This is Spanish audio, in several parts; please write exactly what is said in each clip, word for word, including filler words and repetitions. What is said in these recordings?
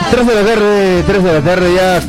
tres de la tarde, tres de la tarde ya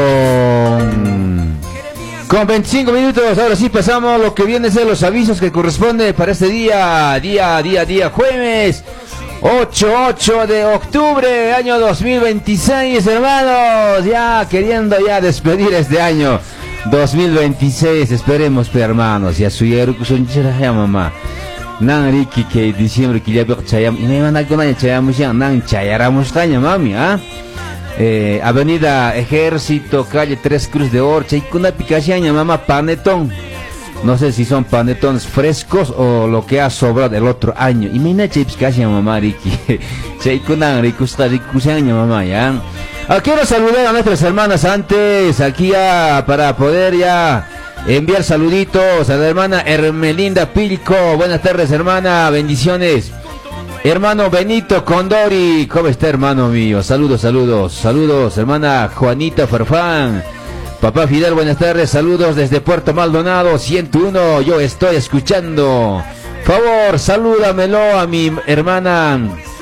con, con veinticinco minutos. Ahora sí pasamos lo que viene a ser los avisos que corresponde para este día, día, día, día, jueves ocho de octubre, año dos mil veintiséis, hermanos. Ya queriendo ya despedir este año dos mil veintiséis, esperemos, pe, hermanos. Ya su yeruku son ya mamá. Nang riki que diciembre que ya veo chayam y no iban a con año chayamos ya nang chayaramos taña mami, ¿ah? Eh, Avenida Ejército, calle Tres Cruz de Orcha, y con una picachaña mamá panetón. No sé si son panetones frescos o lo que ha sobrado del otro año. Y mira chips casi mamá riki. Chay con nang rico está rico mamá, ya. Ah, quiero saludar a nuestras hermanas antes aquí ya para poder ya enviar saluditos a la hermana Hermelinda Pilco. Buenas tardes, hermana, bendiciones. Hermano Benito Condori, ¿cómo está, hermano mío? Saludos, saludos, saludos, hermana Juanita Farfán. Papá Fidel, buenas tardes, saludos desde Puerto Maldonado, ciento uno, yo estoy escuchando. Favor, salúdamelo a mi hermana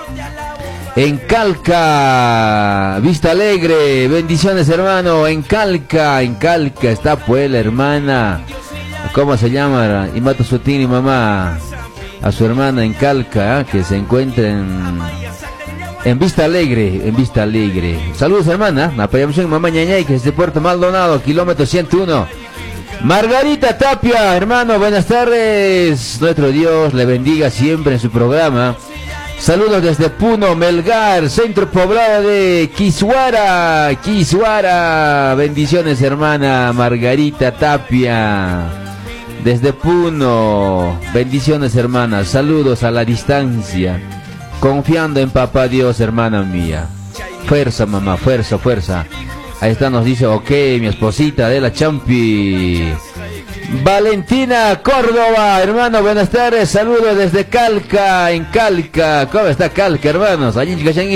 en Calca, Vista Alegre, bendiciones, hermano, en Calca, en Calca está pues la hermana, ¿cómo se llama? Y mato su tini mamá, a su hermana en Calca, ¿eh? Que se encuentra en, en Vista Alegre, en Vista Alegre. Saludos, hermana, apoyamos en mamá ñañay, que es de Puerto Maldonado, kilómetro ciento uno. Margarita Tapia, hermano, buenas tardes, nuestro Dios le bendiga siempre en su programa. Saludos desde Puno, Melgar, centro poblado de Quisuara, Quisuara. Bendiciones, hermana Margarita Tapia. Desde Puno, bendiciones, hermana. Saludos a la distancia. Confiando en papá Dios, hermana mía. Fuerza, mamá, fuerza, fuerza. Ahí está, nos dice, ok, mi esposita de la Champi. Valentina Córdoba, hermano, buenas tardes, saludos desde Calca, en Calca. ¿Cómo está Calca, hermanos? Allí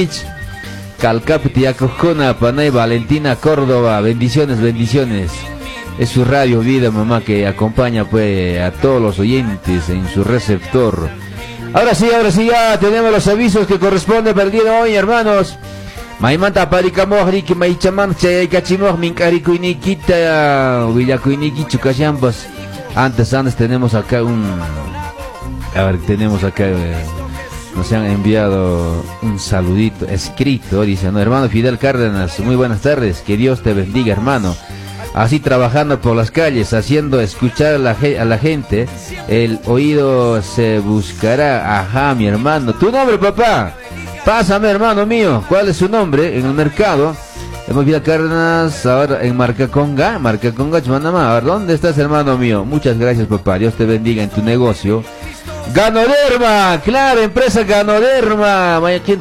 Calca, Pitiacojona, Panay, Valentina Córdoba, bendiciones, bendiciones. Es su radio vida, mamá, que acompaña pues a todos los oyentes en su receptor. Ahora sí, ahora sí, ya tenemos los avisos que corresponden para el día de hoy, hermanos. Maimanta parikamoh riki maichaman chay kachimoh minkarikuinikita villakuiniki chukashambas. Antes, antes tenemos acá un, a ver, tenemos acá, eh, nos han enviado un saludito escrito, dice, no, hermano Fidel Cárdenas, muy buenas tardes, que Dios te bendiga, hermano. Así trabajando por las calles, haciendo escuchar a la, a la gente, el oído se buscará. Ajá, mi hermano. ¿Tu nombre, papá? Pásame, hermano mío, ¿cuál es su nombre en el mercado? Hemos visto Cárdenas, ahora en Marcaconga, Marcaconga, Chmanamá. A ver, ¿dónde estás, hermano mío? Muchas gracias, papá, Dios te bendiga en tu negocio. Ganoderma, claro, empresa Ganoderma.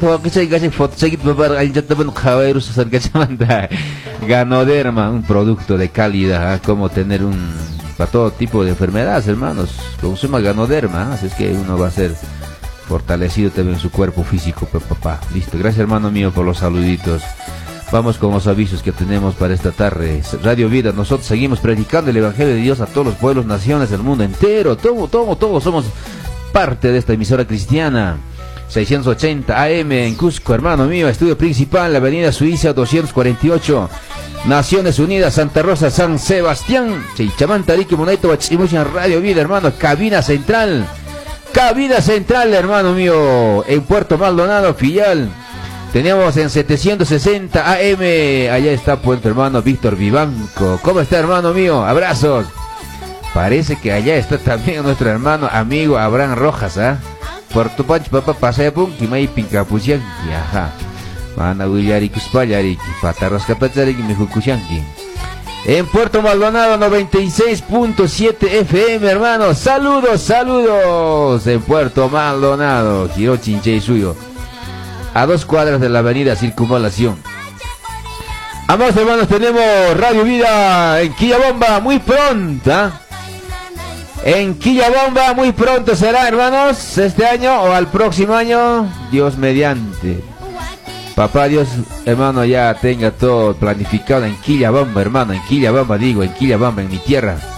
Ganoderma, un producto de calidad, como tener un, para todo tipo de enfermedades, hermanos. Consuma Ganoderma, así es que uno va a ser fortalecido también en su cuerpo físico, papá. Listo, gracias, hermano mío, por los saluditos. Vamos con los avisos que tenemos para esta tarde. Radio Vida, nosotros seguimos predicando el Evangelio de Dios a todos los pueblos, naciones del mundo entero. Todo, todo, todos somos parte de esta emisora cristiana. seiscientos ochenta A M en Cusco, hermano mío. Estudio principal, la avenida Suiza doscientos cuarenta y ocho, Naciones Unidas, Santa Rosa, San Sebastián. Chichamantarique, Monaito, Bachimuchan, Radio Vida, hermano. Cabina central. Cabina central, hermano mío, en Puerto Maldonado, filial. Tenemos en setecientos sesenta A M, allá está Puerto hermano Víctor Vivanco. ¿Cómo está, hermano mío? Abrazos. Parece que allá está también nuestro hermano amigo Abraham Rojas, ¿ah? ¿eh? Puerto Pancho, papá, pasaya punki, mai pincapusianki, ajá. Mana Willari Cuspallariki, Patarras Capazariki, Mejucusianki. En Puerto Maldonado, noventa y seis punto siete F M, hermanos. Saludos, saludos. En Puerto Maldonado, Giro Chinche Suyo. A dos cuadras de la avenida Circunvalación. Amados hermanos, tenemos Radio Vida en Quillabamba muy pronto. ¿eh? En Quillabamba muy pronto será, hermanos, este año o al próximo año, Dios mediante. Papá Dios, hermano, ya tenga todo planificado en Quillabamba, hermano, en Quillabamba, digo, en Quillabamba, en mi tierra.